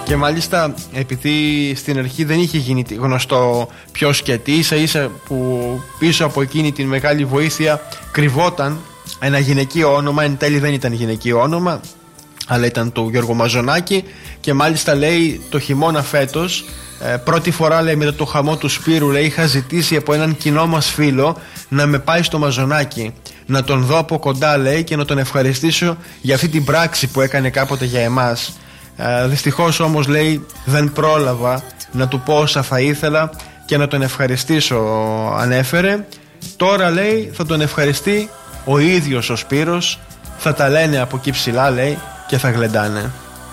Και μάλιστα επειδή στην αρχή δεν είχε γίνει γνωστό ποιος και τι, ίσα που πίσω από εκείνη την μεγάλη βοήθεια κρυβόταν ένα γυναικείο όνομα. Εν τέλει δεν ήταν γυναικείο όνομα, αλλά ήταν του Γιώργου Μαζονάκη. Και μάλιστα λέει το χειμώνα φέτος, πρώτη φορά λέει μετά το χαμό του Σπύρου, λέει, είχα ζητήσει από έναν κοινό μας φίλο να με πάει στο Μαζονάκη, να τον δω από κοντά, λέει, και να τον ευχαριστήσω για αυτή την πράξη που έκανε κάποτε για εμάς. Δυστυχώς όμως, λέει, δεν πρόλαβα να του πω όσα θα ήθελα και να τον ευχαριστήσω, ανέφερε. Τώρα, λέει, θα τον ευχαριστεί ο ίδιος ο Σπύρος, θα τα λένε από εκεί ψηλά, λέει, και θα γλεντάνε.